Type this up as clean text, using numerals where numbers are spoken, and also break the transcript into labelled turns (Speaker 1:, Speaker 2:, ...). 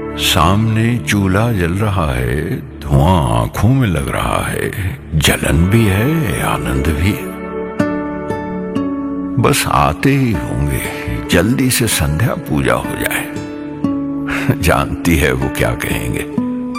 Speaker 1: सामने चूल्हा जल रहा है, धुआं आंखों में लग रहा है, जलन भी है आनंद भी है। बस आते ही होंगे, जल्दी से संध्या पूजा हो जाए। जानती है वो क्या कहेंगे।